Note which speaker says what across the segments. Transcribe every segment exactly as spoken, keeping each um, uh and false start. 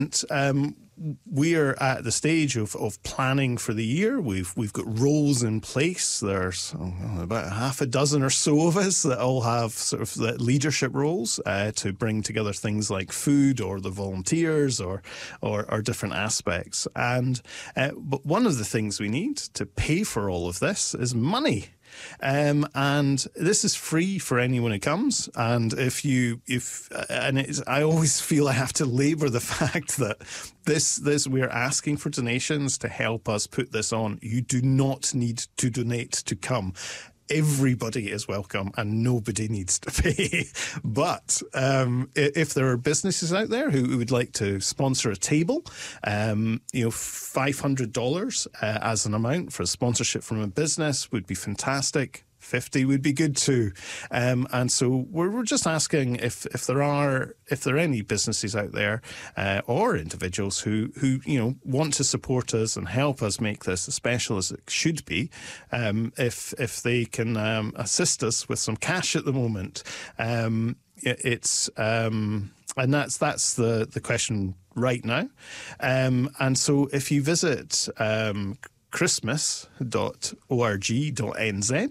Speaker 1: Um, we are at the stage of, of planning for the year. We've we've got roles in place. There's oh, about half a dozen or so of us that all have sort of the leadership roles uh, to bring together things like food or the volunteers or or, or different aspects. And uh, but one of the things we need to pay for all of this is money. Um, and this is free for anyone who comes. And if you, if, and it's, I always feel I have to labour the fact that this, this, we're asking for donations to help us put this on. You do not need to donate to come. Everybody is welcome and nobody needs to pay. But um, if there are businesses out there who would like to sponsor a table, um, you know, five hundred dollars uh, as an amount for a sponsorship from a business would be fantastic. fifty would be good too. Um, and so we're, we're just asking if, if there are if there are any businesses out there uh, or individuals who, who you know want to support us and help us make this as special as it should be, um, if if they can um, assist us with some cash at the moment. Um, it, it's um, and that's that's the, the question right now. Um, and so if you visit um, christmas dot org dot n z.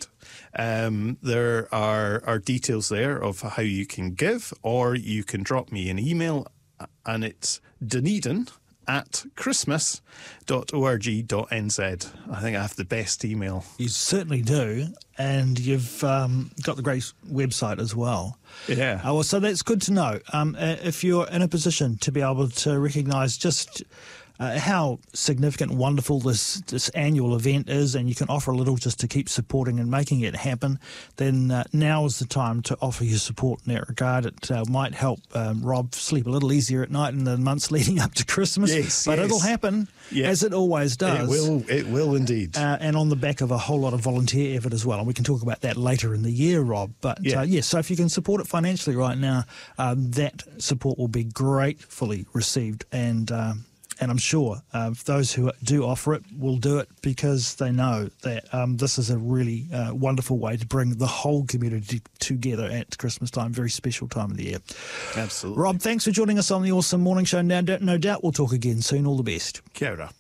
Speaker 1: Um, there are, are details there of how you can give, or you can drop me an email, and it's Dunedin at christmas dot org dot n z. I think I have the best email.
Speaker 2: You certainly do, and you've um, got the great website as well.
Speaker 1: Yeah.
Speaker 2: Uh, well, so that's good to know. Um, if you're in a position to be able to recognise just Uh, how significant and wonderful this, this annual event is, and you can offer a little just to keep supporting and making it happen, then uh, now is the time to offer your support in that regard. It uh, might help um, Rob sleep a little easier at night in the months leading up to Christmas.
Speaker 1: Yes,
Speaker 2: but
Speaker 1: yes.
Speaker 2: it'll happen,
Speaker 1: yeah.
Speaker 2: as it always does.
Speaker 1: It will, it will indeed.
Speaker 2: Uh, and on the back of a whole lot of volunteer effort as well. And we can talk about that later in the year, Rob. But
Speaker 1: yeah,
Speaker 2: uh, yes, so if you can support it financially right now, um, that support will be gratefully received. And um, And I'm sure uh, those who do offer it will do it because they know that um, this is a really uh, wonderful way to bring the whole community together at Christmas time, very special time of the year.
Speaker 1: Absolutely.
Speaker 2: Rob, thanks for joining us on the Awesome Morning Show. Now, no doubt we'll talk again soon. All the best.
Speaker 1: Kia ora.